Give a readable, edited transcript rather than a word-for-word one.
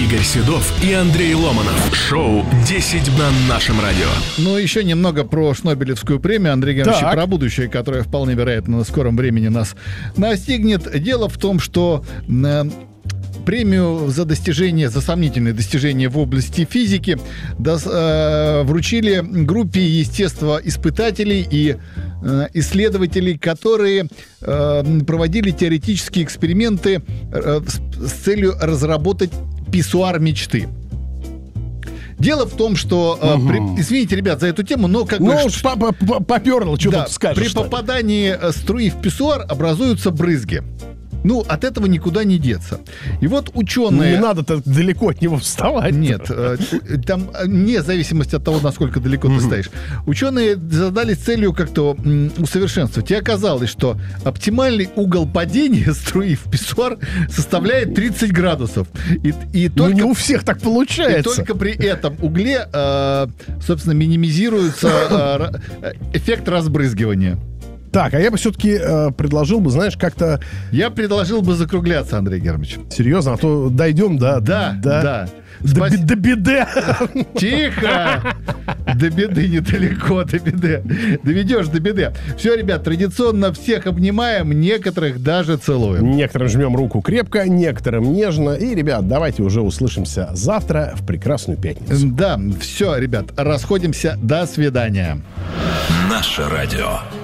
Игорь Седов и Андрей Ломанов. Шоу «10 на нашем радио». Ну, еще немного про Шнобелевскую премию, Андрей Георгиевич, Так. про будущее, которое вполне вероятно на скором времени нас настигнет. Дело в том, что премию за сомнительные достижения в области физики вручили группе естествоиспытателей и исследователей, которые проводили теоретические эксперименты с целью разработать писсуар мечты. Дело в том, что... извините, ребят, за эту тему, но как бы... Ну, поперло, что Да, тут скажешь. при попадании струи в писсуар образуются брызги. Ну, от этого никуда не деться. И вот ученые... Не надо так далеко от него вставать. Нет, там вне зависимости от того, насколько далеко ты стоишь. Ученые задались целью как-то усовершенствовать. И оказалось, что оптимальный угол падения струи в писсуар составляет 30 градусов. И только, не у всех так и получается. только при этом угле, собственно, минимизируется эффект разбрызгивания. Так, а я бы все-таки предложил бы, знаешь, как-то... Я предложил бы закругляться, Андрей Германович. Серьезно, а то дойдем до беды. Тихо! До беды недалеко, до беды. Доведешь до беды. Все, ребят, традиционно всех обнимаем, некоторых даже целуем. Некоторым жмем руку крепко, некоторым нежно. И, ребят, давайте уже услышимся завтра в прекрасную пятницу. Да, все, ребят, расходимся. До свидания. Наше радио.